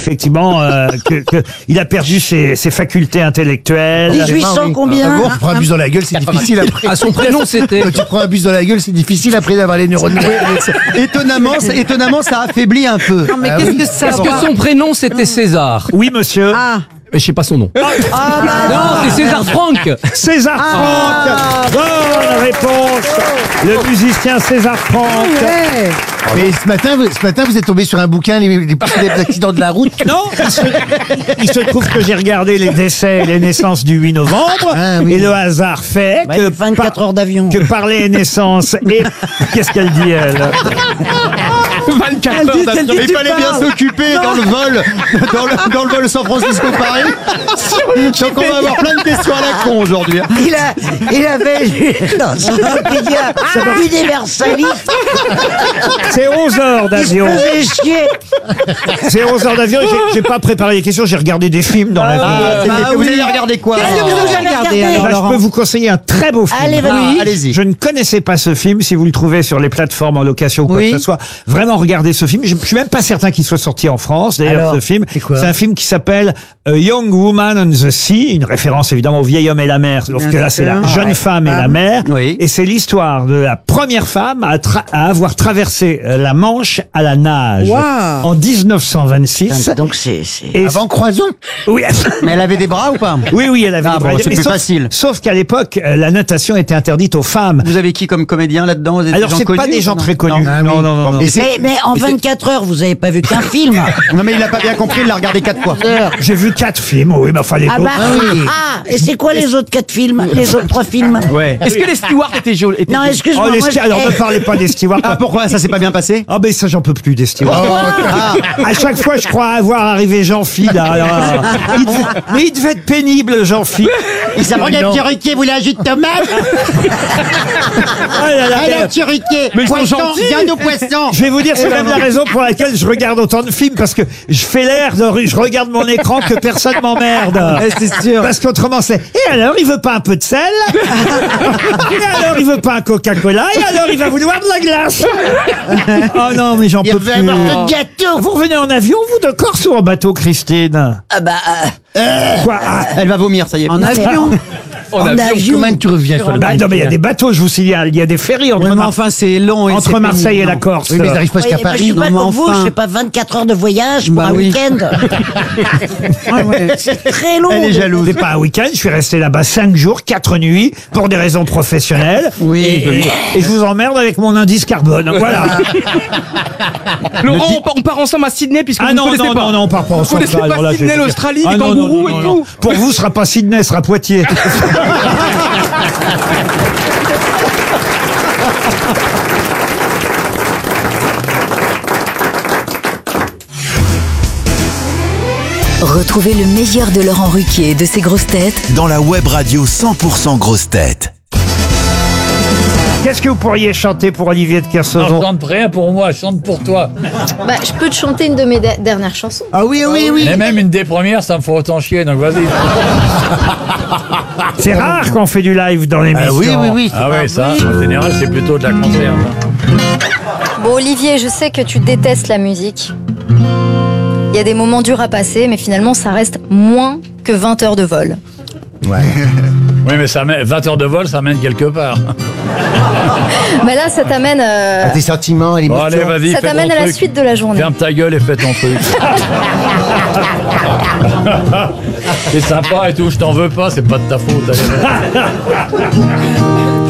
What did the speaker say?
effectivement il a perdu ses facultés intellectuelles. 1800 combien? Tu prends un bus dans la gueule, c'est difficile après. À son prénom, c'était. Tu prends un bus dans la gueule, c'est difficile après d'avoir les neurones. Étonnamment, ça affaiblit un peu. Non, mais qu'est-ce que ça Est-ce que son prénom, c'était César? Oui, monsieur. Mais je sais pas son nom. Non, c'est César Franck. César Franck. Bonne réponse. Le musicien César Franck. Mais ce matin, vous êtes tombé sur un bouquin, les accidents de la route. Non, il se trouve que j'ai regardé les décès et les naissances du 8 novembre. Et le hasard fait que 24 heures d'avion. Que par les naissances et... Qu'est-ce qu'elle dit, elle? 24 heures d'avion. Il fallait bien s'occuper dans le vol, dans le vol San Francisco-Paris. Donc on va avoir plein de questions à la con aujourd'hui. Il avait lu dans Wikipédia universaliste. C'est 11 heures d'avion. Il se faisait chier. C'est 11 heures d'avion. J'ai pas préparé les questions, j'ai regardé des films dans la vie. Vous avez regardé quoi? Qu'est-ce que vous avez regardé Eh ben, alors, je peux vous conseiller un très beau film. Allez, vas-y. Allez-y. Je ne connaissais pas ce film. Si vous le trouvez sur les plateformes en location ou quoi que ce soit, vraiment regardez ce film. Je suis même pas certain qu'il soit sorti en France. D'ailleurs, Alors, ce film, c'est quoi? c'est un film qui s'appelle A Young Woman on the Sea, une référence évidemment au vieil homme et la mer. Sauf que là, c'est la jeune femme et la mer. Oui. Et c'est l'histoire de la première femme à avoir traversé la Manche à la nage en 1926. Donc c'est... Et Avant Croison. oui. Mais elle avait des bras ou pas? Oui, elle avait Ah des bon, bras. c'est Mais plus facile. Sauf qu'à l'époque, la natation était interdite aux femmes. Vous avez qui comme comédien là-dedans? Vous êtes Alors, des gens c'est pas connus, des gens non? très connus. Non. Non. Mais en 24 heures, vous avez pas vu qu'un film? Non, mais il a pas bien compris, il l'a regardé 4 fois. J'ai vu 4 films, oui, mais enfin les Ah autres. bah, et c'est quoi les autres 4 films? Les autres 3 films? Ouais. Est-ce que les stewards étaient jolis? Non, excuse-moi. Oh, les moi, stewards, alors ne parlez pas des stewards. Ah, pourquoi? Ça s'est pas bien passé? Ah ben ça j'en peux plus des stewards. À chaque fois je crois avoir arrivé Jean-Phi là. Alors, mais il devait être pénible Jean-Phi. Il s'apprend un petit riquier, vous voulez un jus de tomate? Ah là là, Un petit riquier. Mais ils sont Poisson, gentils. viande au poisson. je vais vous dire, c'est même la raison pour laquelle je regarde autant de films, parce que je fais l'air je regarde mon écran que personne m'emmerde. C'est sûr. Parce qu'autrement c'est, et alors il veut pas un peu de sel? Et alors il veut pas un Coca-Cola? Et alors il va vouloir de la glace? Oh non, mais j'en peux plus. un gâteau. Vous revenez en avion, vous, de Corse ou en bateau, Christine? Ah bah, Quoi? Ah, Elle va vomir, ça y est. en avion. En avion. Comment tu reviens sur le bah, non, mais il y a des bateaux, je vous signale. Il y a des ferries entre, c'est long. entre Marseille et la Corse. Oui, mais ils n'arrivent pas jusqu'à Oui, moi, je Paris. suis pas non, comme mais vous, enfin. je fais pas 24 heures de voyage pour un week-end. C'est très long. Elle est jalouse. C'est pas un week-end, je suis resté là-bas 5 jours, 4 nuits, pour des raisons professionnelles. Oui. Et je vous emmerde avec mon indice carbone. Voilà. Laurent, on part ensemble à Sydney puisque Ah vous ne non, connaissez non, pas. non, non, on part pas Vous ensemble. connaissez Alors pas là, je vais Sydney, vous dire. l'Australie, Ah les non, non, kangourous non, et non. tout. Pour vous, ce sera pas Sydney, ce sera Poitiers. Retrouvez le meilleur de Laurent Ruquier et de ses grosses têtes dans la web radio 100% grosses têtes. Qu'est-ce que vous pourriez chanter pour Olivier de Non, Kersauzon? je chante rien pour moi, je chante pour toi. Bah, je peux te chanter une de mes dernières chansons. Ah oui. Et même une des premières, ça me fait autant chier, donc vas-y. C'est rare qu'on fait du live dans l'émission. Oui. Ah ouais, ça, en général, c'est plutôt de la conserve. hein. Bon, Olivier, je sais que tu détestes la musique. Il y a des moments durs à passer, mais finalement, ça reste moins que 20 heures de vol. Oui, mais 20 heures de vol, ça mène quelque part. Mais là, ça t'amène, Tes sentiments et Bon, l'émotion. allez, vas-y, ça fais t'amène ton à la truc. suite de la journée. Ferme ta gueule et fais ton truc. C'est sympa et tout, je t'en veux pas, c'est pas de ta faute. allez.